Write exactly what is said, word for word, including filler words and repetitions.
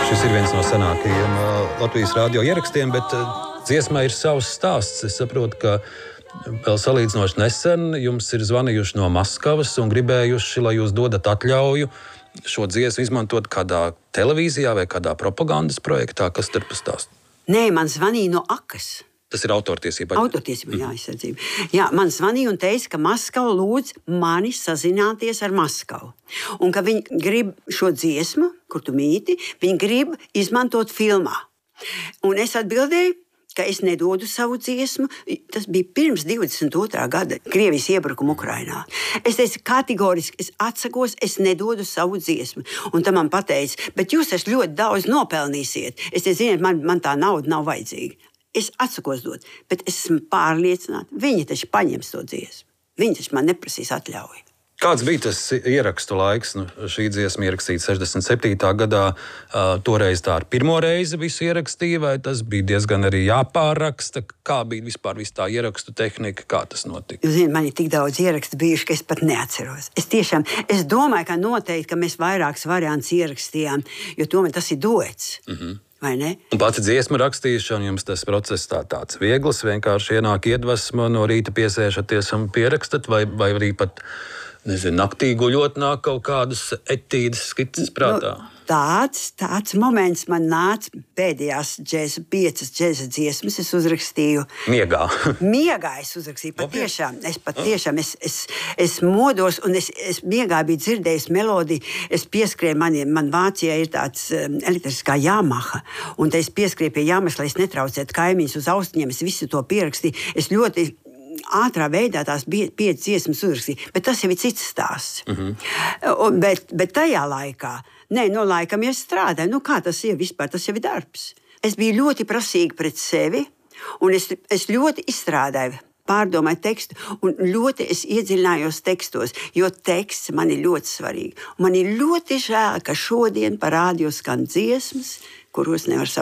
Šis ir viens no senākajiem uh, Latvijas radio ierakstiem, bet uh, dziesmai ir savs stāsts. Es saprotu, ka vēl salīdzinoši nesen jums ir zvanījuši no Maskavas un gribējuši, lai jūs dodat atļauju šo dziesmu izmantot kādā televīzijā vai kādā propagandas projektā. Kas tur pastāst? Nē, man zvanīja no Akas. Tas ir autortiesība. Autortiesība, jā, aizsardzība. Jā, man zvanīja un teica, ka Maskava lūdz mani sazināties ar Maskavu. Un ka viņi grib šo dziesmu, kur tu mīti, viņi grib izmantot filmā. Un es atbildēju, ka es nedodu savu dziesmu. Tas bija pirms divdesmit otrā gada Krievijas iebrukuma Ukrainā. Es teicu kategoriski, es atsakos, es nedodu savu dziesmu. Un tam man pateica, bet jūs taču ļoti daudz nopelnīsiet. Es teicu, ziniet, man, man tā nauda nav vajadzīga. Es atsakos dot, bet es esmu pārliecināta, viņi taču paņems to dziesmu. Viņi taču man neprasīs atļauju. Kāds bija tas ierakstu laiks? Nu, šī dziesma ierakstīta sešdesmit septītā gadā. Uh, toreiz tā ar pirmo reizi visu ierakstīja, vai tas bija diezgan arī jāpārraksta? Kā bija vispār viss tā ierakstu tehnika? Kā tas notika? Jūs zināt, man ir tik daudz ierakstu bijuši, ka es pat neatceros. Es tiešām, es domāju, ka noteikti, ka mēs vairākas variantus ierakstījām, jo tomēr tas ir duets. Mhm. Vai ne? Un pats dziesmu rakstīšana, jums tas process tā, tāds viegls, vienkārši ienāk iedvesma, no rīta piesēšaties un pierakstat, vai, vai arī pat, nezinu, naktī guļot nāk kaut kādas etīdes skices prātā? Nu, tāds, tāds moments man nāca pēdējās džēza, piecas džēza dziesmas, es uzrakstīju. Miegā? Miegā es uzrakstīju, patiešām, es patiešām, es, es, es modos, un es, es miegā biju dzirdējis melodiju, es pieskrēju, man, man Vācijā ir tāds um, elektriskā Yamaha, un te es pieskrēju pie Yamahas, lai es netraucētu kaimiņus uz austiņiem, es visu to pierakstīju, es ļoti ātrā veidā tās piecas dziesmas uzrakstīju, bet tas jau ir cits stāsts. Mm-hmm. Bet, bet tajā laikā, nē, no laikam jau strādāju, nu kā tas ir vispār, tas jau ir darbs. Es biju ļoti prasīga pret sevi, un es, es ļoti izstrādāju, pārdomāju tekstu, un ļoti es iedziļinājos tekstos, jo teksts man ir ļoti svarīgi. Man ir ļoti žēl, ka šodien parādījos skan dziesmas, kuros nevar saprast.